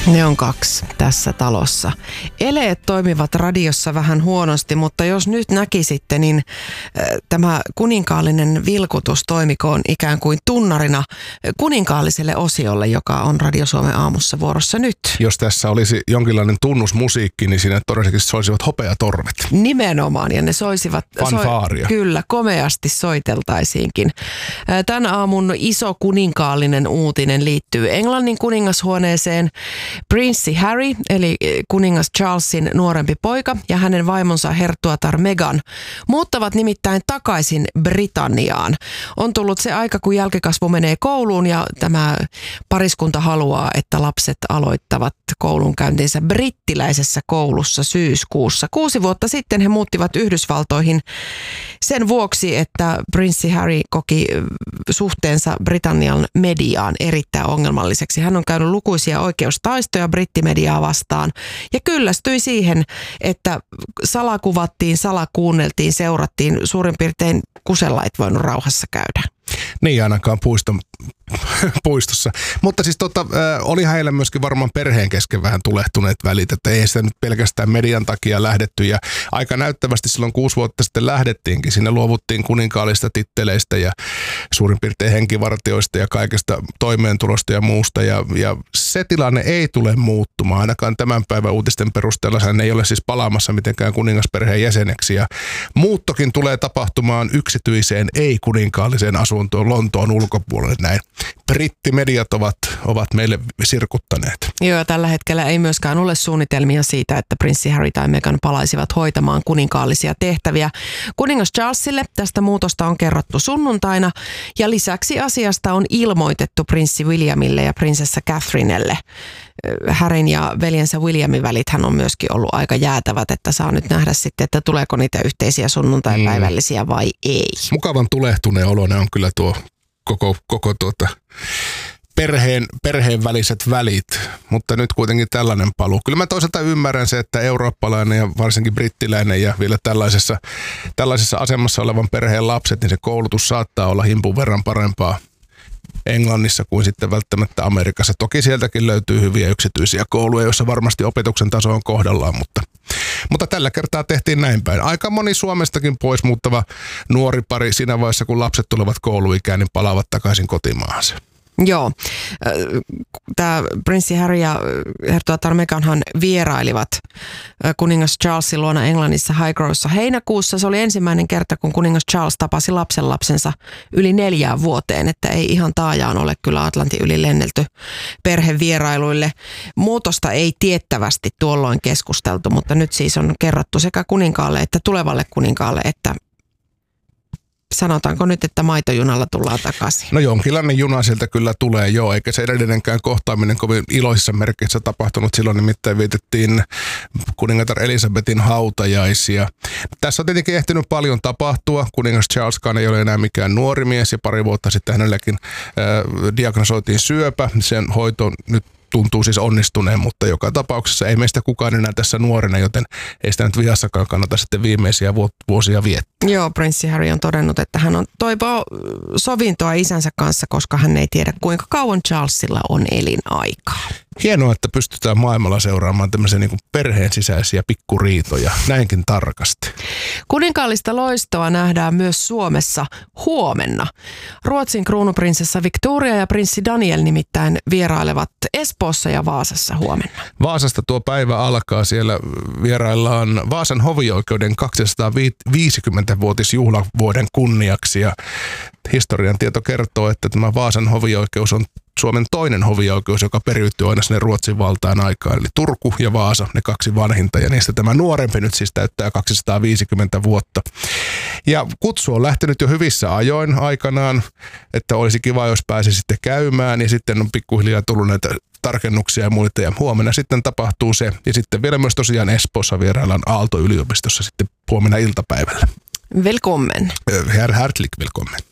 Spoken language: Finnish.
Ne on 2 tässä talossa. Eleet toimivat radiossa vähän huonosti, mutta jos nyt näkisitte, niin tämä kuninkaallinen vilkutus toimikoon ikään kuin tunnarina kuninkaalliselle osiolle, joka on Radio Suomen aamussa vuorossa nyt. Jos tässä olisi jonkinlainen tunnusmusiikki, niin siinä todennäköisesti soisivat hopeatorvet. Nimenomaan, ja ne soisivat... Fanfaaria. Kyllä, komeasti soiteltaisiinkin. Tämän aamun iso kuninkaallinen uutinen liittyy Englannin kuningashuoneeseen. Prinssi Harry, eli kuningas Charlesin nuorempi poika, ja hänen vaimonsa herttuatar Meghan muuttavat nimittäin takaisin Britanniaan. On tullut se aika, kun jälkikasvu menee kouluun, ja tämä pariskunta haluaa, että lapset aloittavat koulunkäyntinsä brittiläisessä koulussa syyskuussa. 6 vuotta sitten he muuttivat Yhdysvaltoihin sen vuoksi, että prinssi Harry koki suhteensa Britannian mediaan erittäin ongelmalliseksi. Hän on käynyt lukuisia oikeustaistoja brittimediaa vastaan ja kyllästyi siihen, että salakuvattiin, salakuunneltiin, seurattiin, suurin piirtein kusella et voinut rauhassa käydä. Niin ainakaan puistossa. Mutta siis oli heillä myöskin varmaan perheen kesken vähän tulehtuneet välit, että ei sitä nyt pelkästään median takia lähdetty. Ja aika näyttävästi silloin 6 vuotta sitten lähdettiinkin. Siinä luovuttiin kuninkaallisista titteleistä ja suurin piirtein henkivartioista ja kaikesta toimeentulosta ja muusta. Ja se tilanne ei tule muuttumaan. Ainakaan tämän päivän uutisten perusteella hän ei ole siis palaamassa mitenkään kuningasperheen jäseneksi. Ja muuttokin tulee tapahtumaan yksityiseen ei-kuninkaalliseen asuntoon Lontoon ulkopuolelle. Näin brittimediat ovat meille sirkuttaneet. Joo, tällä hetkellä ei myöskään ole suunnitelmia siitä, että prinssi Harry tai Meghan palaisivat hoitamaan kuninkaallisia tehtäviä. Kuningas Charlesille tästä muutosta on kerrottu sunnuntaina ja lisäksi asiasta on ilmoitettu prinssi Williamille ja prinsessa Catherinelle. Harryn ja veljensä Williamin välithän on myöskin ollut aika jäätävät, että saa nyt nähdä sitten, että tuleeko niitä yhteisiä sunnuntaipäivällisiä vai ei. Mukavan tulehtuneen oloinen on kyllä tuo koko perheen väliset välit, mutta nyt kuitenkin tällainen paluu. Kyllä mä toisaalta ymmärrän se, että eurooppalainen ja varsinkin brittiläinen ja vielä tällaisessa asemassa olevan perheen lapset, niin se koulutus saattaa olla himpun verran parempaa Englannissa kuin sitten välttämättä Amerikassa. Toki sieltäkin löytyy hyviä yksityisiä kouluja, joissa varmasti opetuksen taso on kohdallaan, mutta tällä kertaa tehtiin näin päin. Aika moni Suomestakin pois muuttava nuori pari siinä vaiheessa, kun lapset tulevat kouluikään, niin palaavat takaisin kotimaahansa. Joo. Tämä prinssi Harry ja herttuatar Meghanhan vierailivat kuningas Charlesin luona Englannissa Highgrowssa heinäkuussa. Se oli ensimmäinen kerta, kun kuningas Charles tapasi lapsensa yli 4 vuoteen, että ei ihan taajaan ole kyllä Atlantin yli lennelty perhevierailuille. Muutosta ei tiettävästi tuolloin keskusteltu, mutta nyt siis on kerrottu sekä kuninkaalle että tulevalle kuninkaalle, että sanotaanko nyt, että maitojunalla tullaan takaisin? No jonkinlainen juna sieltä kyllä tulee, joo, eikä se edellinenkään kohtaaminen kovin iloisissa merkeissä tapahtunut. Silloin nimittäin vietettiin kuningatar Elisabetin hautajaisia. Tässä on tietenkin ehtinyt paljon tapahtua. Kuningas Charleskaan ei ole enää mikään nuori mies ja pari vuotta sitten hänelläkin diagnosoitiin syöpä. Sen hoito nyt tuntuu siis onnistuneen, mutta joka tapauksessa ei meistä kukaan enää tässä nuorena, joten ei sitä nyt vihassakaan kannata sitten viimeisiä vuosia viettää. Joo, prinssi Harry on todennut, että hän toivoo sovintoa isänsä kanssa, koska hän ei tiedä kuinka kauan Charlesilla on elinaikaa. Hienoa, että pystytään maailmalla seuraamaan tämmöisiä niin kuin perheen sisäisiä pikkuriitoja näinkin tarkasti. Kuninkaallista loistoa nähdään myös Suomessa huomenna. Ruotsin kruunuprinsessa Victoria ja prinssi Daniel nimittäin vierailevat Espoossa ja Vaasassa huomenna. Vaasasta tuo päivä alkaa. Siellä vieraillaan Vaasan hovioikeuden 250-vuotisjuhlavuoden kunniaksi ja historian tieto kertoo, että tämä Vaasan hovioikeus on Suomen toinen hovioikeus, joka periytyy aina sinne Ruotsin valtaan aikaan. Eli Turku ja Vaasa, ne 2 vanhinta, ja niistä tämä nuorempi nyt siis täyttää 250 vuotta. Ja kutsu on lähtenyt jo hyvissä ajoin aikanaan, että olisi kiva, jos pääsi sitten käymään, ja sitten on pikkuhiljaa tullut näitä tarkennuksia ja muita, ja huomenna sitten tapahtuu se. Ja sitten vielä myös tosiaan Espoossa vieraillaan Aalto-yliopistossa sitten huomenna iltapäivällä. Välkommen. Herr Hartlik, välkommen.